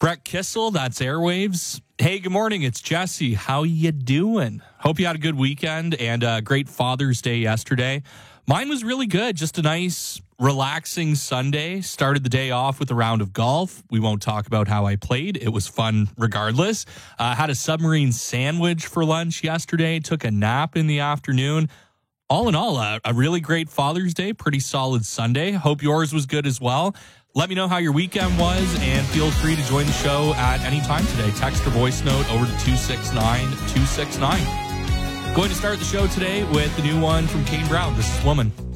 Brett Kissel, that's Airwaves. Hey, good morning. It's Jesse. How you doing? Hope you had a good weekend and a great Father's Day yesterday. Mine was really good. Just a nice, relaxing Sunday. Started the day off with a round of golf. We won't talk about how I played. It was fun regardless. Had a submarine sandwich for lunch yesterday. Took a nap in the afternoon. All in all, a really great Father's Day. Pretty solid Sunday. Hope yours was good as well. Let me know how your weekend was, and feel free to join the show at any time today. Text or voice note over to 269-269. Going to start the show today with the new one from Kane Brown. This is Woman.